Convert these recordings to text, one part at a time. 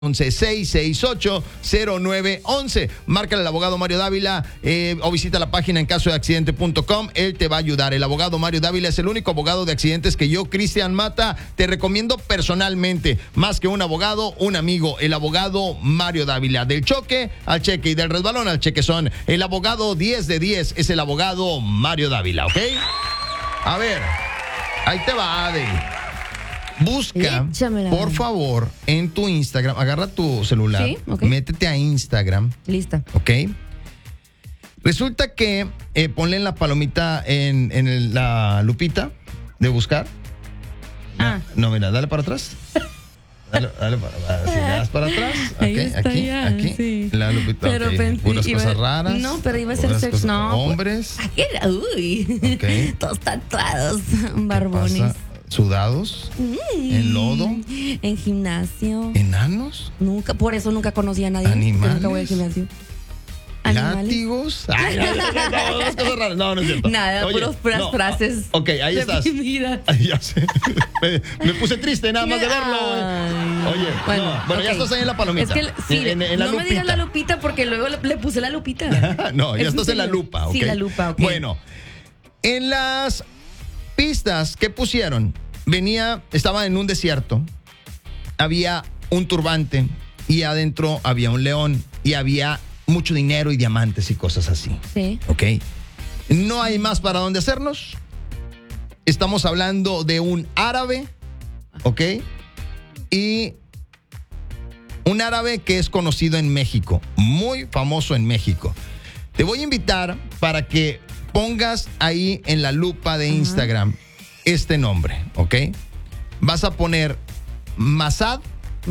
668-0911. Márcale al abogado Mario Dávila o visita la página en caso de accidente.com. Él te va a ayudar. El abogado Mario Dávila es el único abogado de accidentes que yo, Cristian Mata, te recomiendo personalmente. Más que un abogado, un amigo. El abogado Mario Dávila. Del choque al cheque y del resbalón al cheque son el abogado 10 de 10. Es el abogado Mario Dávila, ¿ok? A ver, ahí te va, Ade. Busca, Échamela. por favor, en tu Instagram. Agarra tu celular. Sí, ok. Métete a Instagram. Lista. ¿Ok? Resulta que ponle en la palomita en la lupita de buscar. No, mira, dale para atrás. Dale para, si le das para atrás. Ahí Okay, está aquí, ya, aquí. sí. La lupita. Pero Okay. pensé, Puras cosas raras. No, pero iba a ser puras sex, cosas- no. Hombres. Uy. Ok. Todos tatuados, ¿Qué barbones. pasa? Sudados. En lodo. En gimnasio. Enanos. Nunca, por eso nunca conocí a nadie. Animales. Nunca voy al gimnasio. Animales. Látigos. Ay, no, las cosas raras. No, no es cierto. Nada, Oye, puras no, frases. Ok, ahí de estás. mi vida. Ay, ya sé. Me puse triste nada más de verlo. Ay. Oye, Bueno, bueno, ya ok. estás ahí en la palomita. Es que sí, en la no lupita. me digas la lupita porque luego le puse la lupita. No, ya ¿Es estás en la serio? lupa, ¿ok? Sí, la lupa, ok. Bueno, en las pistas que pusieron, estaba en un desierto, había un turbante y adentro había un león y había mucho dinero y diamantes y cosas así. Sí. ¿Ok? No hay más para dónde hacernos. Estamos hablando de un árabe, ¿ok? Y un árabe que es conocido en México, muy famoso en México. Te voy a invitar para que pongas ahí en la lupa de Instagram este nombre, ¿ok? Vas a poner Masad.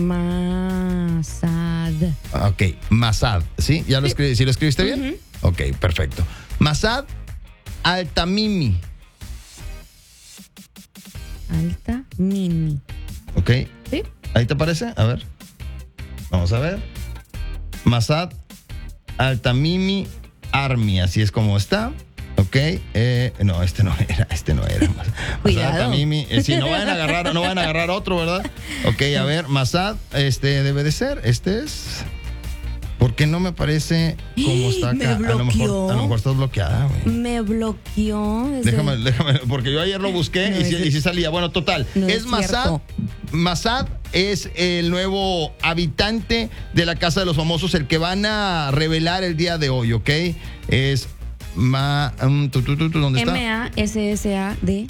Masad. Ok, Masad, ¿sí? ¿Ya lo escribí? ¿Sí lo escribiste bien? Ok, perfecto. Masad Altamimi. Alta Mimi. ¿Ok? ¿Sí? ¿Ahí te parece? A ver. Vamos a ver. Masad Altamimi Army, así es como está. Ok. No, este no era. Masad Cuidado. Altamimi. Sí, no van a agarrar otro, ¿verdad? Ok, a ver, Masad, debe de ser. Este es. ¿Por qué no me aparece como está Me acá? A lo bloqueó. mejor estás bloqueada, güey. Me bloqueó. desde- Déjame, porque yo ayer lo busqué No, y es- sí salía. Bueno, total. No es es Masad. cierto. Masad es el nuevo habitante de la Casa de los Famosos, el que van a revelar el día de hoy, ¿ok? Es ¿dónde está? M-A-S-S-A-D.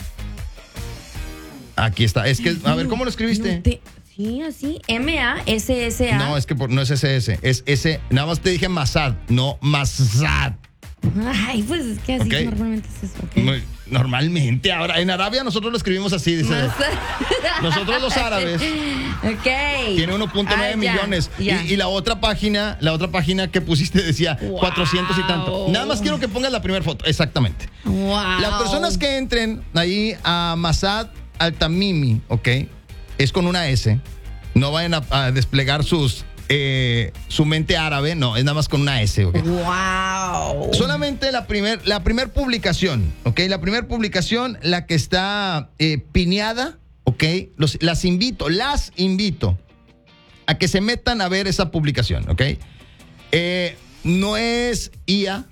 Aquí está. Es que, a ver, ¿cómo lo escribiste? Sí, así. M-A-S-S-A. No, es que no es SS. Es ese. Nada más te dije Masad, no Masad. Ay, pues es que así Ok. normalmente es eso. ok. Normalmente, ahora en Arabia nosotros lo escribimos así, dice. Nosotros los árabes. Ok. Tiene 1.9 ya, millones. ya. Y la otra página que pusiste decía Wow. 400 y tanto. Nada más quiero que pongas la primera foto. Exactamente. Wow. Las personas que entren ahí a Masad Altamimi, ¿ok? Es con una S. No vayan a desplegar su mente árabe. No, es nada más con una S, ¿ok? Wow. Solamente la primer publicación, ¿ok? La primer publicación, la que está pineada, ¿ok? Las invito a que se metan a ver esa publicación, ¿ok? No es IA.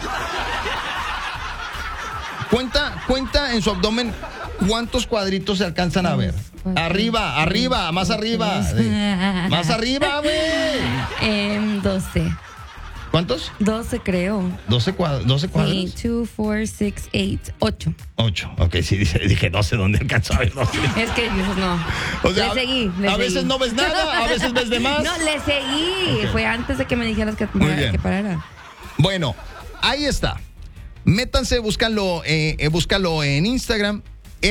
Cuenta en su abdomen cuántos cuadritos se alcanzan a ver. Arriba, más arriba. Más arriba, güey. 12. ¿Cuántos? 12 creo. 12 cuadros. Sí, 2, 4, 6, 8. 8. 8. Ok, sí, dije 12. ¿Dónde alcanzó a ver 12? Es que dices no. O sea, le seguí. a veces no ves nada, a veces ves de más. No, le seguí. Ok. Fue antes de que me dijeras que bien. parara. Bueno, ahí está. Métanse, búscalo en Instagram.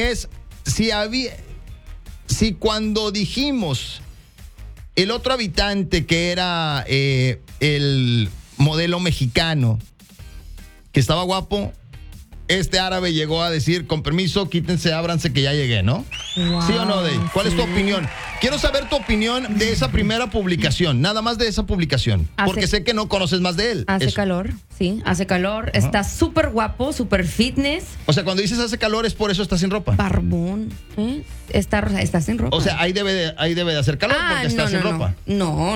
Si cuando dijimos el otro habitante que era el modelo mexicano, que estaba guapo, este árabe llegó a decir, con permiso, quítense, ábranse que ya llegué, ¿no? Wow, ¿Sí o no, Dey? ¿Cuál es tu sí. opinión? Quiero saber tu opinión de esa primera publicación, nada más de esa publicación, porque sé que no conoces más de él. Hace Eso. calor, sí, hace calor. Está súper guapo, súper fitness, O sea, cuando dices hace calor es por eso estás sin ropa. barbón. Está sin ropa. O sea, ahí debe de hacer calor porque estás sin ropa. No,